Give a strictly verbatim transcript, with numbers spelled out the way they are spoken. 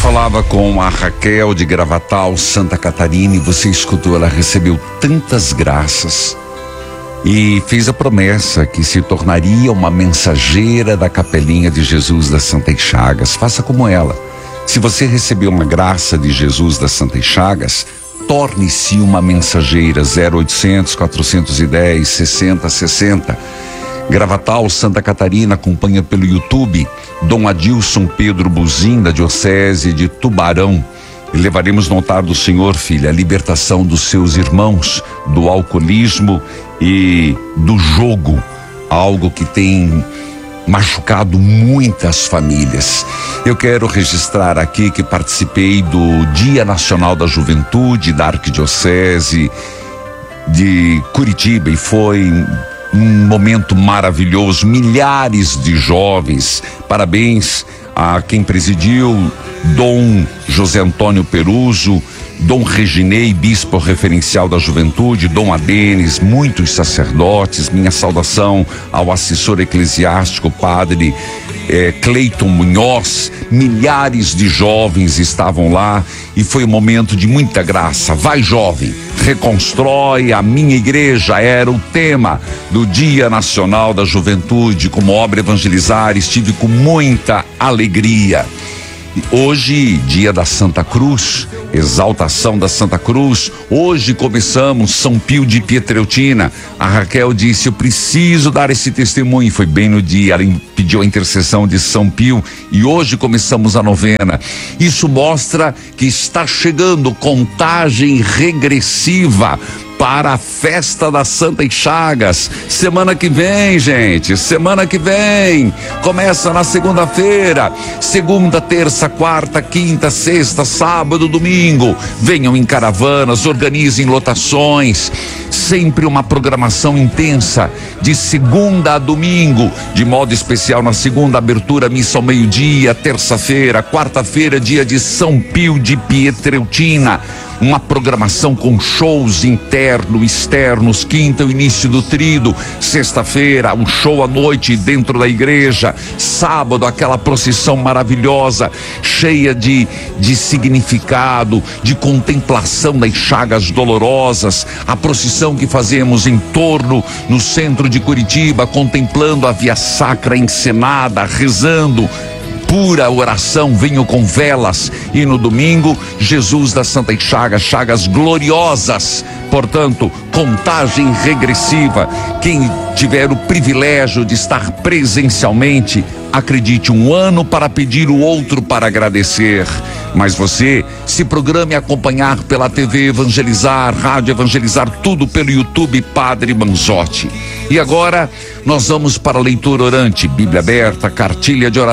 falava com a Raquel de Gravatal, Santa Catarina, e você escutou, ela recebeu tantas graças e fez a promessa que se tornaria uma mensageira da Capelinha de Jesus das Santas Chagas. Faça como ela. Se você recebeu uma graça de Jesus das Santas Chagas, torne-se uma mensageira. Zero oitocentos, quatrocentos e dez, sessenta, sessenta. Gravatal, Santa Catarina, acompanha pelo YouTube Dom Adilson Pedro Buzim, da Diocese de Tubarão. E levaremos no altar do Senhor, filha, a libertação dos seus irmãos do alcoolismo e do jogo, algo que tem machucado muitas famílias. Eu quero registrar aqui que participei do Dia Nacional da Juventude da Arquidiocese de Curitiba e foi um momento maravilhoso, milhares de jovens. Parabéns a quem presidiu, Dom José Antônio Peruso, Dom Reginei, bispo referencial da juventude, Dom Adenes, muitos sacerdotes. Minha saudação ao assessor eclesiástico, padre é, Cleiton Munhoz. Milhares de jovens estavam lá e foi um momento de muita graça. Vai, jovem, reconstrói a minha igreja, era o tema do Dia Nacional da Juventude. Como obra evangelizar, estive com muita alegria. Hoje, dia da Santa Cruz, exaltação da Santa Cruz. Hoje começamos São Pio de Pietreutina. A Raquel disse, eu preciso dar esse testemunho. Foi bem no dia, ela pediu a intercessão de São Pio e hoje começamos a novena. Isso mostra que está chegando contagem regressiva para a festa das Santas Chagas. Semana que vem, gente, semana que vem. Começa na segunda-feira. Segunda, terça, quarta, quinta, sexta, sábado, domingo. Venham em caravanas, organizem lotações. Sempre uma programação intensa, de segunda a domingo. De modo especial na segunda, abertura, missa ao meio-dia. Terça-feira, quarta-feira, dia de São Pio de Pietreutina. Uma programação com shows internos, externos. Quinta, o início do trido. Sexta-feira, um show à noite dentro da igreja. Sábado, aquela procissão maravilhosa, cheia de, de significado, de contemplação das chagas dolorosas. A procissão que fazemos em torno, no centro de Curitiba, contemplando a Via Sacra encenada, rezando. Pura oração, vinho com velas. E no domingo, Jesus das Santas Chagas, chagas gloriosas. Portanto, contagem regressiva. Quem tiver o privilégio de estar presencialmente, acredite, um ano para pedir, o outro para agradecer. Mas você se programe a acompanhar pela T V Evangelizar, Rádio Evangelizar, tudo pelo YouTube Padre Manzotti. E agora nós vamos para a leitura orante, Bíblia aberta, cartilha de oração.